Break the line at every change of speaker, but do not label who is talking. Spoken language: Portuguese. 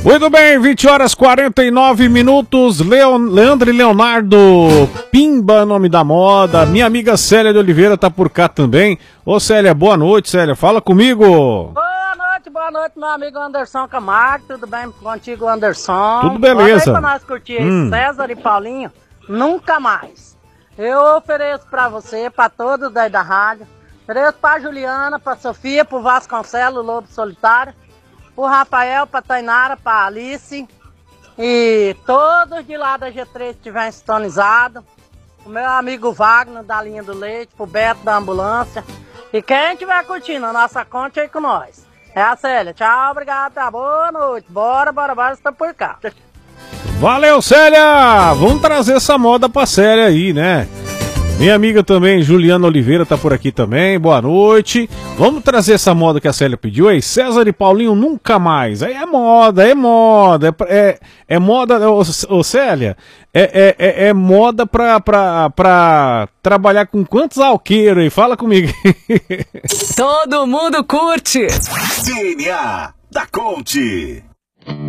Muito bem, 20 horas 49 minutos. Leandro e Leonardo Pimba, nome da moda. Minha amiga Célia de Oliveira tá por cá também. Ô Célia, boa noite, Célia. Fala comigo.
Boa noite, meu amigo Anderson Camargo. Tudo bem contigo, Anderson?
Tudo beleza.
Bota aí pra nós curtir aí, César e Paulinho. Nunca mais. Eu ofereço pra você, pra todos daí da rádio. Ofereço pra Juliana, pra Sofia, pro Vasconcelos, Lobo Solitário. Pro Rafael, pra Tainara, pra Alice. E todos de lá da G3 que estiverem sintonizados. O meu amigo Wagner, da linha do leite. Pro Beto, da ambulância. E quem estiver curtindo a nossa conta aí com nós. É a Célia. Tchau, obrigado, tá? Boa noite. Bora, está por cá.
Valeu, Célia! Vamos trazer essa moda pra Célia aí, né? Minha amiga também, Juliana Oliveira, tá por aqui também. Boa noite. Vamos trazer essa moda que a Célia pediu aí. César e Paulinho nunca mais. Aí é moda, é moda. É moda, ô Célia, é moda pra trabalhar com quantos alqueiros aí? Fala comigo.
Todo mundo curte.
DNA da Conte.